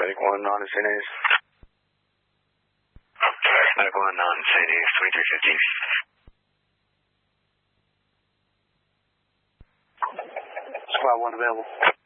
Medic 1 on St. A's. Medic 1 on St. A's, 2315. Squad 1 available.